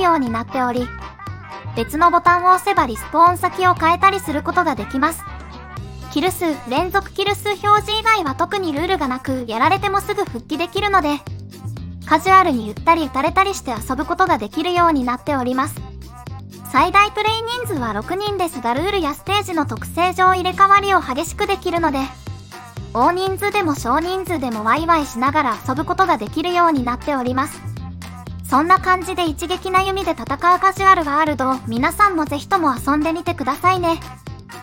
ようになっており、別のボタンを押せばリスポーン先を変えたりすることができます。キル数、連続キル数表示以外は特にルールがなく、やられてもすぐ復帰できるので、カジュアルにゆったり打たれたりして遊ぶことができるようになっております。最大プレイ人数は6人ですが、ルールやステージの特性上入れ替わりを激しくできるので、大人数でも少人数でもワイワイしながら遊ぶことができるようになっております。そんな感じで一撃な弓で戦うカジュアルがあると、皆さんもぜひとも遊んでみてくださいね。